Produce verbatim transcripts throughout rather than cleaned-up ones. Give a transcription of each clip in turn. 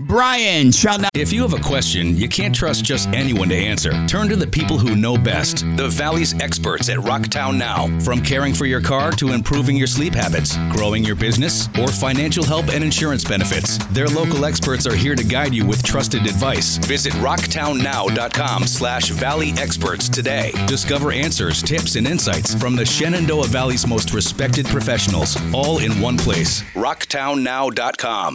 Brian, shout out. If you have a question, you can't trust just anyone to answer. Turn to the people who know best. The Valley's experts at Rocktown Now. From caring for your car to improving your sleep habits, growing your business, or financial help and insurance benefits, their local experts are here to guide you with trusted advice. Visit rocktownnow.com slash Valley Experts today. Discover answers, tips, and insights from the Shenandoah Valley's most respected professionals, all in one place. rocktown now dot com.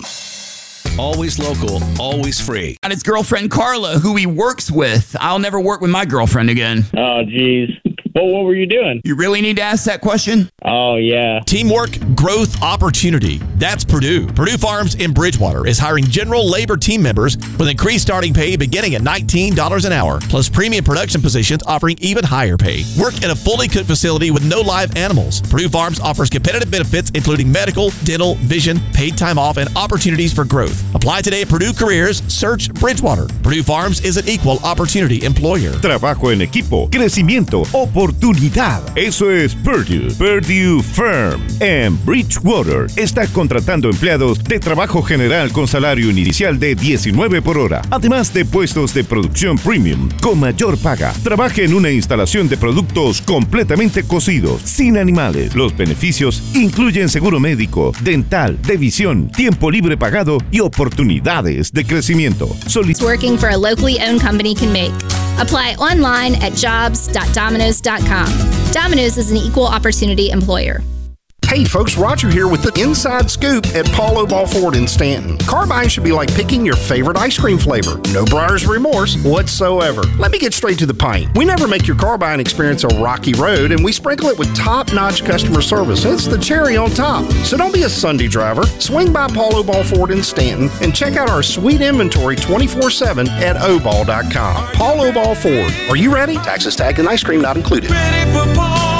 Always local, always free. And his girlfriend, Carla, who he works with. I'll never work with my girlfriend again. Oh, geez. Well, what were you doing? You really need to ask that question? Oh, yeah. Teamwork, growth, opportunity. That's Purdue. Purdue Farms in Bridgewater is hiring general labor team members with increased starting pay beginning at nineteen dollars an hour, plus premium production positions offering even higher pay. Work in a fully cooked facility with no live animals. Purdue Farms offers competitive benefits including medical, dental, vision, paid time off, and opportunities for growth. Apply today at Purdue Careers. Search Bridgewater. Purdue Farms is an equal opportunity employer. Trabajo en equipo, crecimiento, oportunidad. Eso es Purdue. Purdue Firm. En Bridgewater está contratando empleados de trabajo general con salario inicial de diecinueve por hora, además de puestos de producción premium con mayor paga. Trabaje en una instalación de productos completamente cocidos, sin animales. Los beneficios incluyen seguro médico, dental, de visión, tiempo libre pagado y oportunidades de crecimiento. Solic- Working for a locally owned company can make. Apply online at jobs dot domino's dot com. Domino's is an equal opportunity employer. Hey folks, Roger here with the Inside Scoop at Paul O'Ball Ford in Stanton. Car buying should be like picking your favorite ice cream flavor. No buyer's remorse whatsoever. Let me get straight to the point. We never make your car buying experience a rocky road, and we sprinkle it with top-notch customer service. It's the cherry on top. So don't be a Sunday driver. Swing by Paul O'Ball Ford in Stanton and check out our sweet inventory twenty-four seven at O ball dot com. Paul O'Ball Ford. Are you ready? Taxes, tag, and ice cream not included. Ready for Paul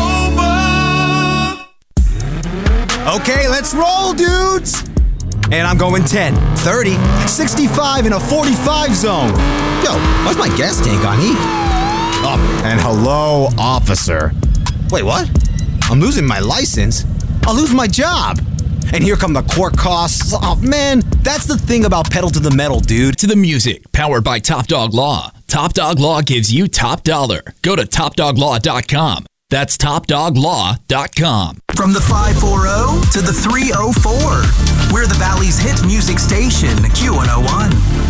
O'Ball. Okay, let's roll, dudes! And I'm going ten, thirty, sixty-five in a forty-five zone. Yo, why's my gas tank on E? Oh, and hello, officer. Wait, what? I'm losing my license? I'll lose my job. And here come the court costs. Oh, man, that's the thing about pedal to the metal, dude. To the music, powered by Top Dog Law. Top Dog Law gives you top dollar. Go to top dog law dot com. That's top dog law dot com. From the five forty to the three oh four, we're the Valley's hit music station, Q one oh one.